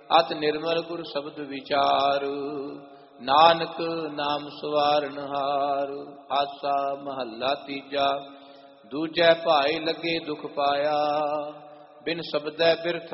ਅਤ ਨਿਰਮਲ ਗੁਰ ਸ਼ਬਦ ਵਿਚਾਰ। ਨਾਨਕ ਨਾਮ ਸਵਾਰਨ ਹਾਰ। ਆਸਾ ਮਹੱਲਾ ਤੀਜਾ। ਦੂਜੈ ਭਾਏ ਲੱਗੇ ਦੁਖ ਪਾਇਆ, ਬਿਨ ਸ਼ਬਦੈ ਬਿਰਥ